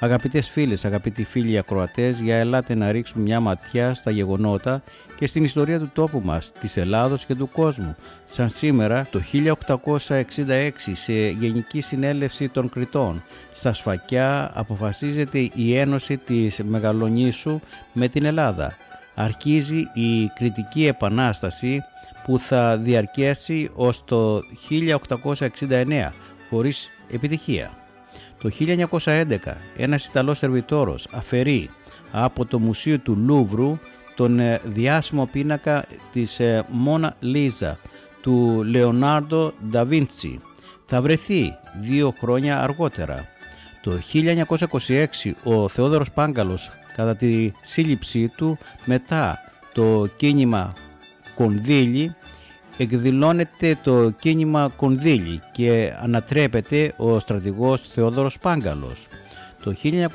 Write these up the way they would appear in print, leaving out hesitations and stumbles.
Αγαπητές φίλες, αγαπητοί φίλοι ακροατές, για ελάτε να ρίξουμε μια ματιά στα γεγονότα και στην ιστορία του τόπου μας, της Ελλάδος και του κόσμου. Σαν σήμερα, το 1866, σε Γενική Συνέλευση των Κρητών, στα Σφακιά αποφασίζεται η ένωση της Μεγαλονήσου με την Ελλάδα. Αρχίζει η Κρητική Επανάσταση που θα διαρκέσει ως το 1869, χωρίς επιτυχία. Το 1911 ένας Ιταλός σερβιτόρος αφαιρεί από το Μουσείο του Λούβρου τον διάσημο πίνακα της Μόνα Λίζα του Λεωνάρντο ντα Βίντσι. Θα βρεθεί 2 χρόνια αργότερα. Το 1926 ο Θεόδωρος Πάγκαλος, κατά τη σύλληψή του μετά το κίνημα Κονδύλι, εκδηλώνεται το κίνημα Κονδύλι και ανατρέπεται ο στρατηγός Θεόδωρος Πάγκαλος. Το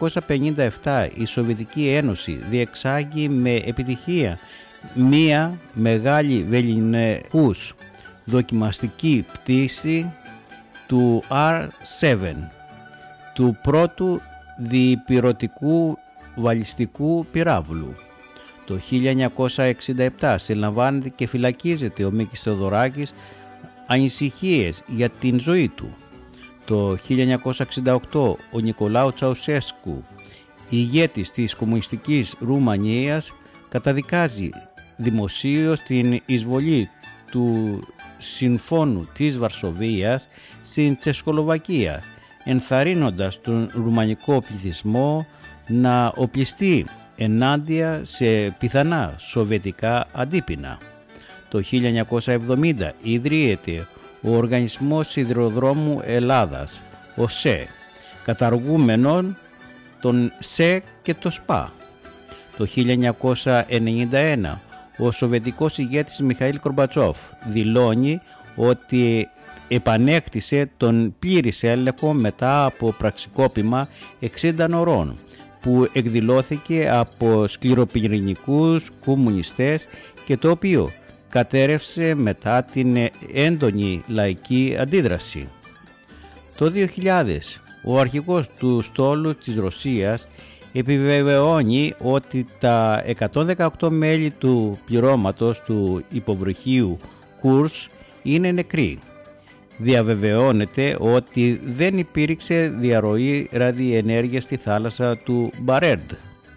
1957 η Σοβιετική Ένωση διεξάγει με επιτυχία μία μεγάλη βεληνικούς δοκιμαστική πτήση του R-7, του πρώτου διπυρωτικού βαλιστικού πυράβλου. Το 1967 συλλαμβάνεται και φυλακίζεται ο Μίκης Θεοδωράκης, ανησυχίες για την ζωή του. Το 1968 ο Νικολάου Τσαουσέσκου, ηγέτης της κομμουνιστικής Ρουμανίας, καταδικάζει δημοσίως την εισβολή του Συμφώνου της Βαρσοβίας στην Τσεχοσλοβακία, ενθαρρύνοντας τον ρουμανικό πληθυσμό να οπλιστεί ενάντια σε πιθανά σοβιετικά αντίπεινα. Το 1970 ιδρύεται ο Οργανισμός Σιδηροδρόμου Ελλάδας, ο ΣΕ, καταργούμενον τον ΣΕ και το ΣΠΑ. Το 1991 ο σοβιετικός ηγέτης Μιχαήλ Κορμπατσόφ δηλώνει ότι επανέκτησε τον πλήρης έλεγχο μετά από πραξικόπημα 60 ωρών, που εκδηλώθηκε από σκληροπυρηνικούς κομμουνιστές και το οποίο κατέρευσε μετά την έντονη λαϊκή αντίδραση. Το 2000 ο αρχηγός του στόλου της Ρωσίας επιβεβαιώνει ότι τα 118 μέλη του πληρώματος του υποβρυχίου Κούρς είναι νεκροί. Διαβεβαιώνεται ότι δεν υπήρξε διαρροή ραδιενέργειας στη θάλασσα του Μπαρέντ.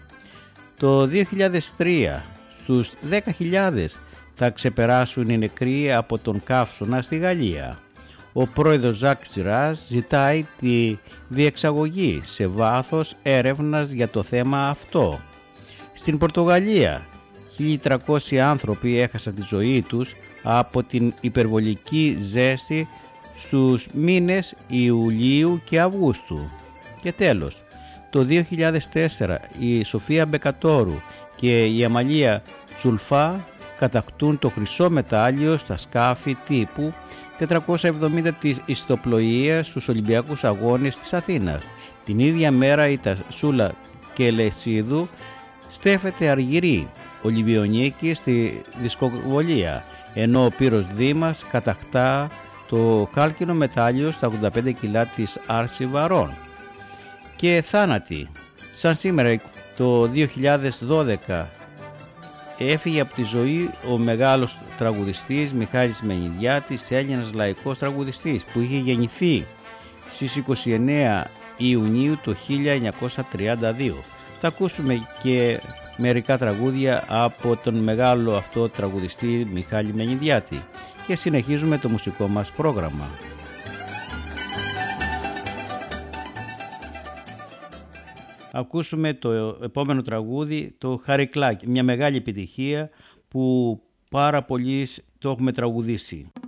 Το 2003 στους 10.000 θα ξεπεράσουν οι νεκροί από τον καύσωνα στη Γαλλία. Ο πρόεδρος Ζακ Τσιράς ζητάει τη διεξαγωγή σε βάθος έρευνας για το θέμα αυτό. Στην Πορτογαλία 1.300 άνθρωποι έχασαν τη ζωή τους από την υπερβολική ζέστη στους μήνες Ιουλίου και Αυγούστου. Και τέλος, το 2004 η Σοφία Μπεκατόρου και η Αμαλία Τσουλφά κατακτούν το χρυσό μετάλλιο στα σκάφη τύπου 470 της ιστοπλοείας στους Ολυμπιακούς Αγώνες της Αθήνας. Την ίδια μέρα η Τασούλα Κελεσίδου στέφεται αργυρή Ολυμπιονίκη στη δισκοβολία, ενώ ο Πύρος Δήμας κατακτά το χάλκινο μετάλλιο στα 85 κιλά της άρση βαρών. Και θάνατοι. Σαν σήμερα το 2012 έφυγε από τη ζωή ο μεγάλος τραγουδιστής Μιχάλης Μενιδιάτης, Έλληνας λαϊκός τραγουδιστής που είχε γεννηθεί στις 29 Ιουνίου το 1932. Θα ακούσουμε και μερικά τραγούδια από τον μεγάλο αυτό τραγουδιστή Μιχάλη Μενιδιάτη και συνεχίζουμε το μουσικό μας πρόγραμμα. Ακούσουμε το επόμενο τραγούδι, το Χαρικλάκι, μια μεγάλη επιτυχία που πάρα πολλοί το έχουμε τραγουδήσει.